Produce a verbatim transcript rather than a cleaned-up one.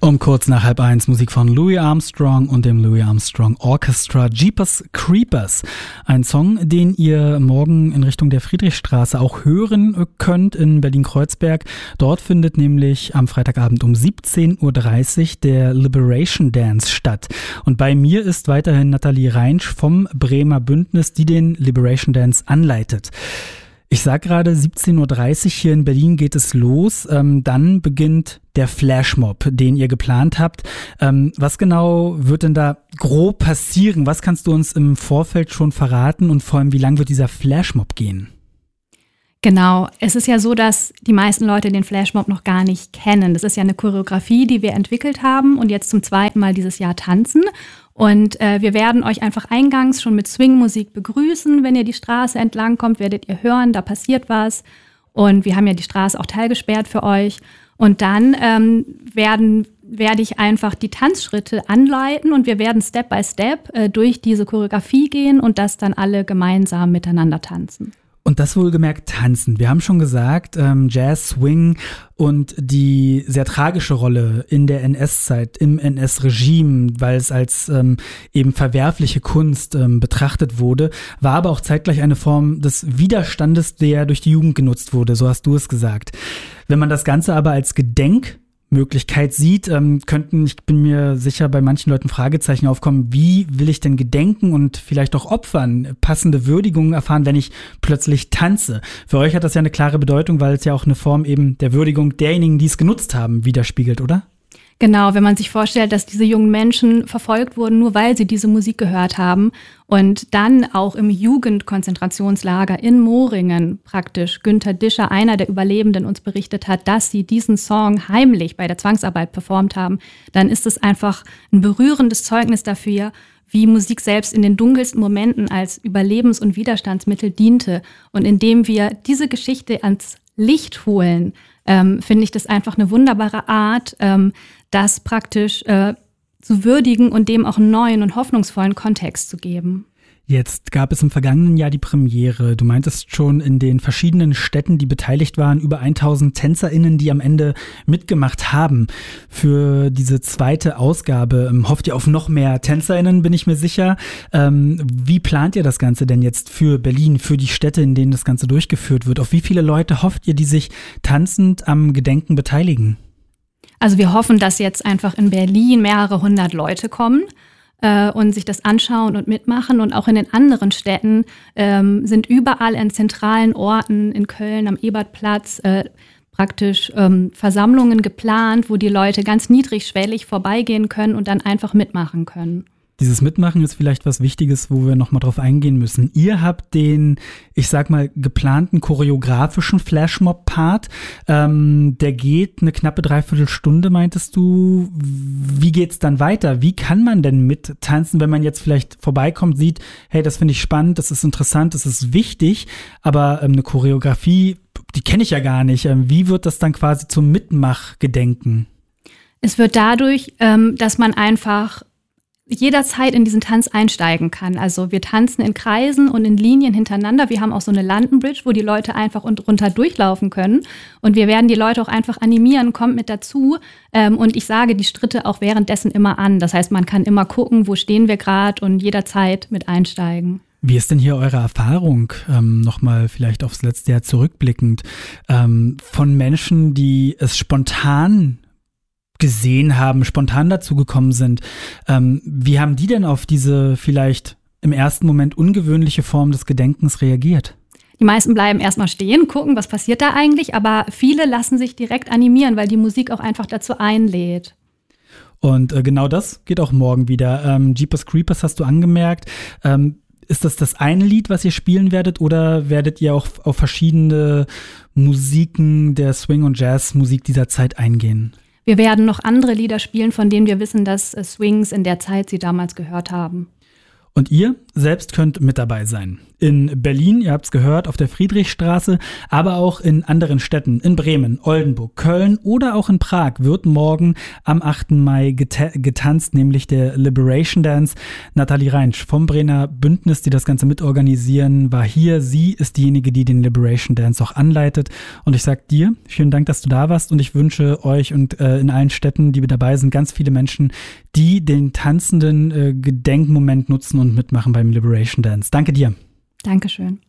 Um kurz nach halb eins Musik von Louis Armstrong und dem Louis Armstrong Orchestra, Jeepers Creepers. Ein Song, den ihr morgen in Richtung der Friedrichstraße auch hören könnt in Berlin-Kreuzberg. Dort findet nämlich am Freitagabend um siebzehn Uhr dreißig der Liberation Dance statt. Und bei mir ist weiterhin Nathalie Reinsch vom Bremer Bündnis, die den Liberation Dance anleitet. Ich sag gerade, siebzehn Uhr dreißig hier in Berlin geht es los. Ähm, dann beginnt der Flashmob, den ihr geplant habt. Ähm, was genau wird denn da grob passieren? Was kannst du uns im Vorfeld schon verraten? Und vor allem, wie lang wird dieser Flashmob gehen? Genau, es ist ja so, dass die meisten Leute den Flashmob noch gar nicht kennen. Das ist ja eine Choreografie, die wir entwickelt haben und jetzt zum zweiten Mal dieses Jahr tanzen. Und äh, wir werden euch einfach eingangs schon mit Swing-Musik begrüßen. Wenn ihr die Straße entlang kommt, werdet ihr hören, da passiert was. Und wir haben ja die Straße auch teilgesperrt für euch. Und dann ähm, werden, werde ich einfach die Tanzschritte anleiten und wir werden Step by Step äh, durch diese Choreografie gehen und das dann alle gemeinsam miteinander tanzen. Und das wohlgemerkt tanzen. Wir haben schon gesagt, ähm, Jazz, Swing und die sehr tragische Rolle in der N S-Zeit, im N S-Regime, weil es als ähm, eben verwerfliche Kunst ähm, betrachtet wurde, war aber auch zeitgleich eine Form des Widerstandes, der durch die Jugend genutzt wurde, so hast du es gesagt. Wenn man das Ganze aber als Gedenk Möglichkeit sieht, ähm, könnten, ich bin mir sicher, bei manchen Leuten Fragezeichen aufkommen, wie will ich denn gedenken und vielleicht auch Opfern passende Würdigungen erfahren, wenn ich plötzlich tanze? Für euch hat das ja eine klare Bedeutung, weil es ja auch eine Form eben der Würdigung derjenigen, die es genutzt haben, widerspiegelt, oder? Genau, wenn man sich vorstellt, dass diese jungen Menschen verfolgt wurden, nur weil sie diese Musik gehört haben und dann auch im Jugendkonzentrationslager in Moringen praktisch Günter Discher, einer der Überlebenden, uns berichtet hat, dass sie diesen Song heimlich bei der Zwangsarbeit performt haben, dann ist es einfach ein berührendes Zeugnis dafür, wie Musik selbst in den dunkelsten Momenten als Überlebens- und Widerstandsmittel diente. Und indem wir diese Geschichte ans Licht holen, ähm, finde ich das einfach eine wunderbare Art, ähm, das praktisch äh, zu würdigen und dem auch einen neuen und hoffnungsvollen Kontext zu geben. Jetzt gab es im vergangenen Jahr die Premiere. Du meintest schon, in den verschiedenen Städten, die beteiligt waren, über tausend TänzerInnen, die am Ende mitgemacht haben. Für diese zweite Ausgabe ähm, hofft ihr auf noch mehr TänzerInnen, bin ich mir sicher. Ähm, wie plant ihr das Ganze denn jetzt für Berlin, für die Städte, in denen das Ganze durchgeführt wird? Auf wie viele Leute hofft ihr, die sich tanzend am Gedenken beteiligen? Also wir hoffen, dass jetzt einfach in Berlin mehrere hundert Leute kommen äh, und sich das anschauen und mitmachen. Und auch in den anderen Städten ähm, sind überall an zentralen Orten, in Köln am Ebertplatz, äh, praktisch ähm, Versammlungen geplant, wo die Leute ganz niedrigschwellig vorbeigehen können und dann einfach mitmachen können. Dieses Mitmachen ist vielleicht was Wichtiges, wo wir nochmal drauf eingehen müssen. Ihr habt den, ich sag mal, geplanten choreografischen Flashmob-Part. Ähm, der geht eine knappe Dreiviertelstunde, meintest du. Wie geht's dann weiter? Wie kann man denn mittanzen, wenn man jetzt vielleicht vorbeikommt, sieht, hey, das finde ich spannend, das ist interessant, das ist wichtig, aber ähm, eine Choreografie, die kenne ich ja gar nicht. Ähm, wie wird das dann quasi zum Mitmachgedenken? Es wird dadurch, ähm, dass man einfach jederzeit in diesen Tanz einsteigen kann. Also wir tanzen in Kreisen und in Linien hintereinander. Wir haben auch so eine Landenbridge, wo die Leute einfach und runter durchlaufen können. Und wir werden die Leute auch einfach animieren, kommt mit dazu. Ähm, und ich sage die Schritte auch währenddessen immer an. Das heißt, man kann immer gucken, wo stehen wir gerade und jederzeit mit einsteigen. Wie ist denn hier eure Erfahrung, ähm, nochmal vielleicht aufs letzte Jahr zurückblickend, ähm, von Menschen, die es spontan gesehen haben, spontan dazu gekommen sind. Ähm, wie haben die denn auf diese vielleicht im ersten Moment ungewöhnliche Form des Gedenkens reagiert? Die meisten bleiben erstmal stehen, gucken, was passiert da eigentlich, aber viele lassen sich direkt animieren, weil die Musik auch einfach dazu einlädt. Und äh, genau das geht auch morgen wieder. Ähm, Jeepers Creepers hast du angemerkt. Ähm, ist das das eine Lied, was ihr spielen werdet, oder werdet ihr auch auf verschiedene Musiken der Swing- und Jazz-Musik dieser Zeit eingehen? Wir werden noch andere Lieder spielen, von denen wir wissen, dass Swings in der Zeit sie damals gehört haben. Und ihr selbst könnt mit dabei sein. in Berlin, ihr habt es gehört, auf der Friedrichstraße, aber auch in anderen Städten, in Bremen, Oldenburg, Köln oder auch in Prag wird morgen am achten Mai geta- getanzt, nämlich der Liberation Dance. Nathalie Reinsch vom Brenner Bündnis, die das Ganze mitorganisieren, war hier. Sie ist diejenige, die den Liberation Dance auch anleitet. Und ich sage dir, vielen Dank, dass du da warst und ich wünsche euch und äh, in allen Städten, die dabei sind, ganz viele Menschen, die den tanzenden äh, Gedenkmoment nutzen und mitmachen beim Liberation Dance. Danke dir. Dankeschön.